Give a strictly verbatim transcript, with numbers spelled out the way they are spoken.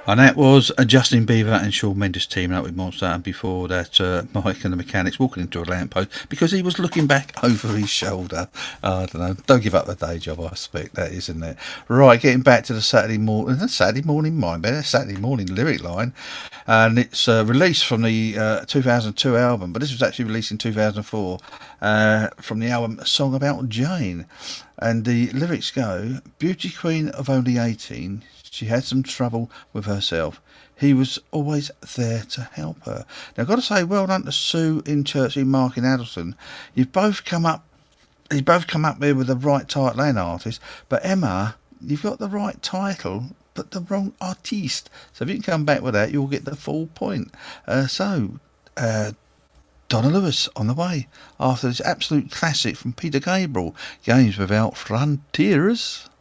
And that was uh, Justin Bieber and Shawn Mendes teaming up with Monster, and before that, uh, Mike and the Mechanics walking into a lamppost because he was looking back over his shoulder. Oh, I don't know. Don't give up the day job, I expect that, isn't it? Right, getting back to the Saturday morning, the Saturday morning mind, better Saturday morning lyric line, and it's uh, released from the uh, two thousand two album, but this was actually released in two thousand four uh, from the album Song About Jane. And the lyrics go, beauty queen of only eighteen, she had some trouble with herself. He was always there to help her. Now, I've got to say, well done to Sue in Church and Mark in Addleston. You've both come up, you've both come up here with the right title and artist, but Emma, you've got the right title, but the wrong artiste. So if you can come back with that, you'll get the full point. Uh, so, uh, Donna Lewis on the way after this absolute classic from Peter Gabriel, Games Without Frontiers.